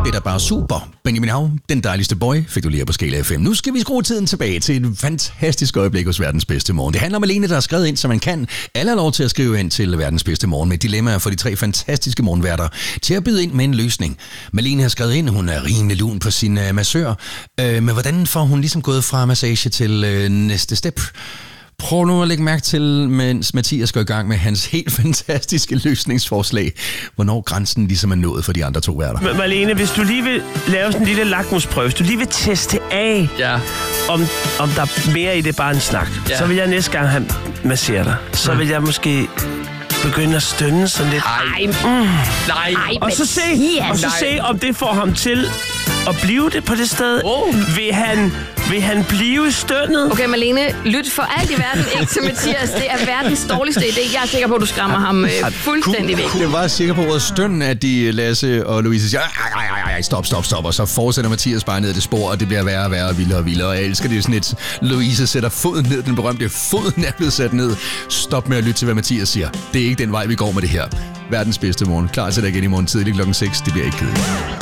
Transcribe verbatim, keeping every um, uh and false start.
er da bare super. Benjamin Hav, den dejligste boy, fik du lige her på Skala F M. Nu skal vi skrue tiden tilbage til et fantastisk øjeblik hos Verdens Bedste Morgen. Det handler om Malene, der har skrevet ind, så man kan. Alle har lov til at skrive ind til Verdens Bedste Morgen med dilemmaer for de tre fantastiske morgenværter til at byde ind med en løsning. Malene har skrevet ind, hun er rimelig lun på sin uh, massør. Uh, men hvordan får hun ligesom gået fra massage til uh, næste step? Prøv nu at lægge mærke til, mens Mathias går i gang med hans helt fantastiske løsningsforslag, hvornår grænsen ligesom er nået for de andre to værter. Malene, hvis du lige vil lave sådan en lille lakmusprøve, hvis du lige vil teste af, ja. om, om der er mere i det bare en snak, ja. så vil jeg næste gang have massere dig. Så vil jeg måske begynde at stønne sådan lidt. Ej, mm. Nej. Og så se, og så se, om det får ham til at blive det på det sted. Oh. Vil han... Vil han blive stønnet? Okay, Malene, lyt for alt i verden ikke til Mathias. Det er verdens dårligste idé. Jeg er sikker på, at du skræmmer ham øh, fuldstændig væk. Jeg var sikker på ordet støn, at de Lasse og Louise siger, ej, ej, ej, stop, stop, stop. Og så fortsætter Mathias bare ned det spor, og det bliver værre og værre, vildere og vildere. Og jeg elsker det sådan et, Louise sætter foden ned, den berømte foden er blevet sat ned. Stop med at lytte til, hvad Mathias siger. Det er ikke den vej, vi går med det her. Verdens Bedste Morgen. Klar til dig igen i morgen tidlig klokken seks. Det bliver ikke kedeligt.